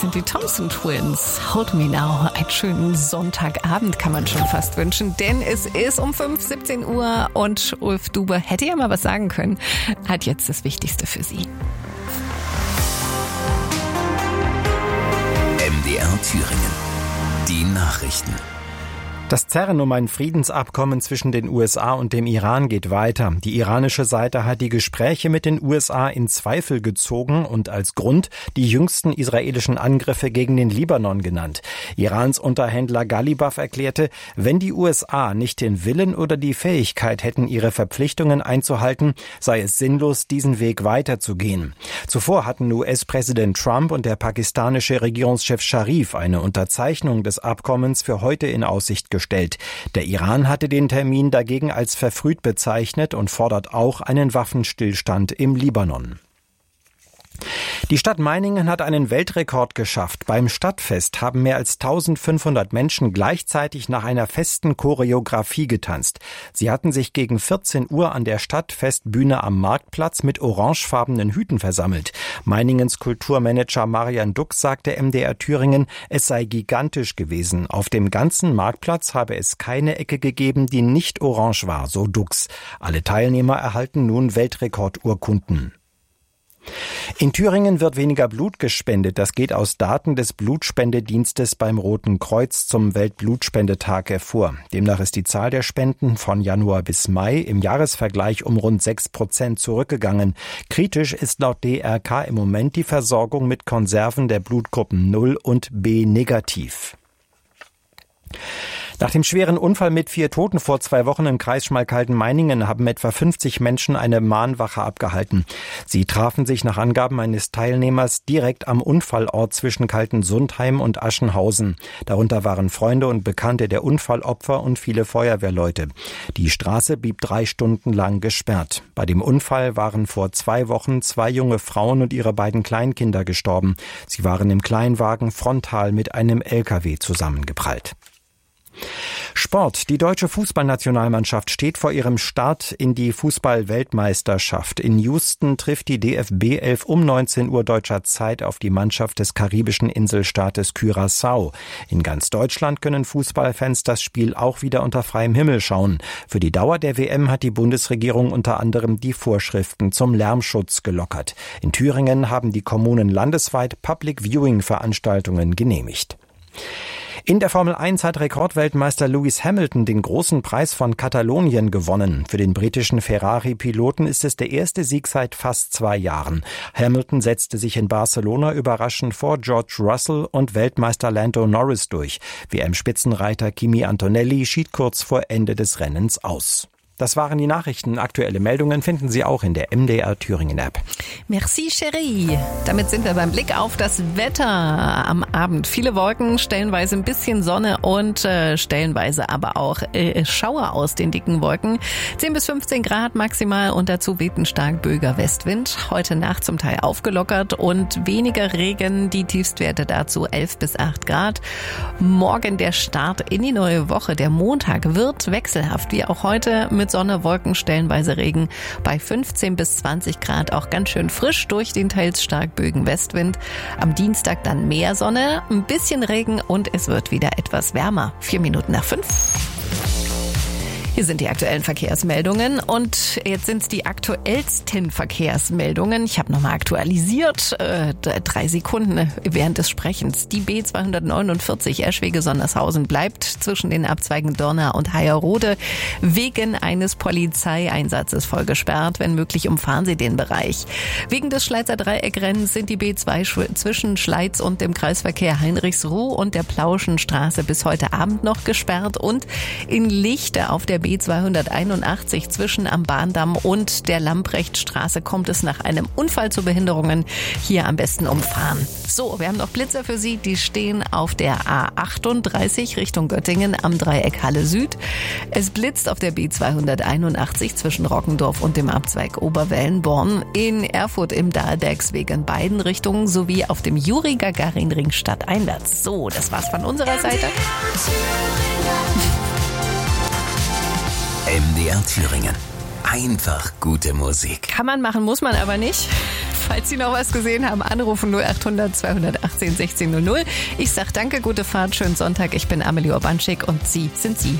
sind die Thompson Twins. Hold Me Now. Einen schönen Sonntagabend kann man schon fast wünschen, denn es ist um 17 Uhr und Ulf Dube hätte ja mal was sagen können, hat jetzt das Wichtigste für Sie. MDR Thüringen. Die Nachrichten. Das Zerren um ein Friedensabkommen zwischen den USA und dem Iran geht weiter. Die iranische Seite hat die Gespräche mit den USA in Zweifel gezogen und als Grund die jüngsten israelischen Angriffe gegen den Libanon genannt. Irans Unterhändler Ghalibaf erklärte, wenn die USA nicht den Willen oder die Fähigkeit hätten, ihre Verpflichtungen einzuhalten, sei es sinnlos, diesen Weg weiterzugehen. Zuvor hatten US-Präsident Trump und der pakistanische Regierungschef Scharif eine Unterzeichnung des Abkommens für heute in Aussicht gestellt. Der Iran hatte den Termin dagegen als verfrüht bezeichnet und fordert auch einen Waffenstillstand im Libanon. Die Stadt Meiningen hat einen Weltrekord geschafft. Beim Stadtfest haben mehr als 1500 Menschen gleichzeitig nach einer festen Choreografie getanzt. Sie hatten sich gegen 14 Uhr an der Stadtfestbühne am Marktplatz mit orangefarbenen Hüten versammelt. Meiningens Kulturmanager Marian Dux sagte MDR Thüringen, es sei gigantisch gewesen. Auf dem ganzen Marktplatz habe es keine Ecke gegeben, die nicht orange war, so Dux. Alle Teilnehmer erhalten nun Weltrekordurkunden. In Thüringen wird weniger Blut gespendet. Das geht aus Daten des Blutspendedienstes beim Roten Kreuz zum Weltblutspendetag hervor. Demnach ist die Zahl der Spenden von Januar bis Mai im Jahresvergleich um rund 6% zurückgegangen. Kritisch ist laut DRK im Moment die Versorgung mit Konserven der Blutgruppen 0 und B negativ. Nach dem schweren Unfall mit 4 Toten vor 2 Wochen im Kreis Schmalkalden-Meiningen haben etwa 50 Menschen eine Mahnwache abgehalten. Sie trafen sich nach Angaben eines Teilnehmers direkt am Unfallort zwischen Kaltensundheim und Aschenhausen. Darunter waren Freunde und Bekannte der Unfallopfer und viele Feuerwehrleute. Die Straße blieb 3 Stunden lang gesperrt. Bei dem Unfall waren vor 2 Wochen 2 junge Frauen und ihre beiden Kleinkinder gestorben. Sie waren im Kleinwagen frontal mit einem LKW zusammengeprallt. Sport. Die deutsche Fußballnationalmannschaft steht vor ihrem Start in die Fußball-Weltmeisterschaft. In Houston trifft die DFB 11 um 19 Uhr deutscher Zeit auf die Mannschaft des karibischen Inselstaates Curaçao. In ganz Deutschland können Fußballfans das Spiel auch wieder unter freiem Himmel schauen. Für die Dauer der WM hat die Bundesregierung unter anderem die Vorschriften zum Lärmschutz gelockert. In Thüringen haben die Kommunen landesweit Public-Viewing-Veranstaltungen genehmigt. In der Formel 1 hat Rekordweltmeister Lewis Hamilton den großen Preis von Katalonien gewonnen. Für den britischen Ferrari-Piloten ist es der erste Sieg seit fast 2 Jahren. Hamilton setzte sich in Barcelona überraschend vor George Russell und Weltmeister Lando Norris durch. WM-Spitzenreiter Kimi Antonelli schied kurz vor Ende des Rennens aus. Das waren die Nachrichten. Aktuelle Meldungen finden Sie auch in der MDR Thüringen App. Merci, Chérie. Damit sind wir beim Blick auf das Wetter am Abend. Viele Wolken, stellenweise ein bisschen Sonne und stellenweise aber auch Schauer aus den dicken Wolken. 10 bis 15 Grad maximal und dazu weht ein stark böiger Westwind. Heute Nacht zum Teil aufgelockert und weniger Regen. Die Tiefstwerte dazu 11 bis 8 Grad. Morgen der Start in die neue Woche. Der Montag wird wechselhaft, wie auch heute, mit Sonne, Wolken, stellenweise Regen bei 15 bis 20 Grad, auch ganz schön frisch durch den teils stark böigen Westwind. Am Dienstag dann mehr Sonne, ein bisschen Regen und es wird wieder etwas wärmer. 4 Minuten nach 5. Hier sind die aktuellen Verkehrsmeldungen und jetzt sind es die aktuellsten Verkehrsmeldungen. Ich habe nochmal aktualisiert, 3 Sekunden während des Sprechens. Die B249 Eschwege-Sonnershausen bleibt zwischen den Abzweigen Dorna und Heierode wegen eines Polizeieinsatzes voll gesperrt. Wenn möglich, umfahren Sie den Bereich. Wegen des Schleizer Dreieckrennens sind die B2 zwischen Schleiz und dem Kreisverkehr Heinrichsruh und der Plauschenstraße bis heute Abend noch gesperrt und in Lichte auf der B281 zwischen am Bahndamm und der Lamprechtstraße kommt es nach einem Unfall zu Behinderungen. Hier am besten umfahren. So, wir haben noch Blitzer für Sie. Die stehen auf der A38 Richtung Göttingen am Dreieck Halle Süd. Es blitzt auf der B281 zwischen Rockendorf und dem Abzweig Oberwellenborn. In Erfurt im Dahlbergsweg in beiden Richtungen sowie auf dem Juri-Gagarin-Ring stadteinwärts. So, das war's von unserer Seite. MDR Thüringen. Einfach gute Musik. Kann man machen, muss man aber nicht. Falls Sie noch was gesehen haben, anrufen 0800 218 16 00. Ich sag danke, gute Fahrt, schönen Sonntag. Ich bin Amelie Urbanschik und Sie sind Sie.